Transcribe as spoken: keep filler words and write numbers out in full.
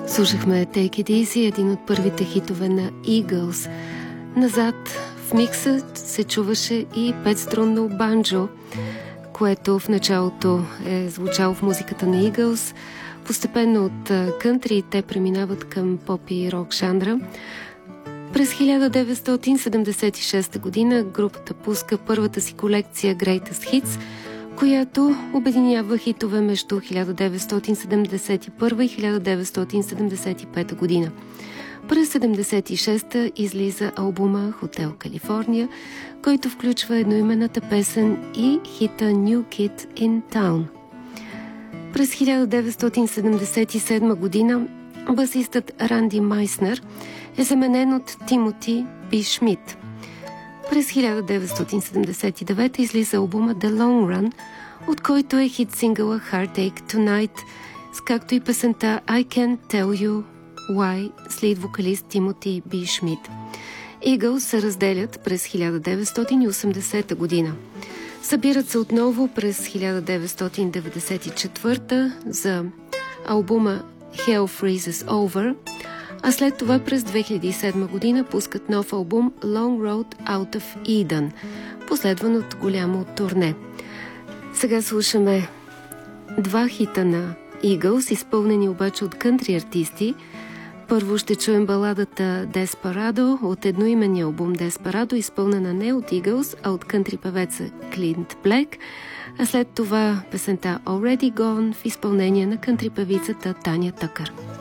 Слушахме Take It Easy, един от първите хитове на Eagles. Назад в микса се чуваше и петструнно банджо, което в началото е звучало в музиката на Eagles. Постепенно от кънтри те преминават към поп и рок жанра. През хиляда деветстотин седемдесет и шеста година групата пуска първата си колекция Greatest Hits, която обединява хитове между хиляда деветстотин седемдесет и първа и хиляда деветстотин седемдесет и пета година. През седемдесет и шеста излиза албума Хотел Калифорния, който включва едноименната песен и хита New Kid in Town. През хиляда деветстотин седемдесет и седма година басистът Ранди Майснер е заменен от Тимоти Би Шмидт. През хиляда деветстотин седемдесет и девета излиза албума The Long Run, от който е хит сингъла Heartache Tonight, с както и песента I Can't Tell You Why с лид вокалист Тимоти Би Шмидт. Eagles се разделят през хиляда деветстотин и осемдесета година. Събират се отново през хиляда деветстотин деветдесет и четвърта за албума Hell Freezes Over, а след това през две хиляди и седма година пускат нов албум Long Road Out of Eden, последван от голямо турне. Сега слушаме два хита на Eagles, изпълнени обаче от кънтри артисти. Първо ще чуем баладата Desperado от едноименния албум Desperado, изпълнена не от Eagles, а от кънтри певеца Клинт Блек, а след това песента Already Gone в изпълнение на кънтри певицата Таня Тъкър.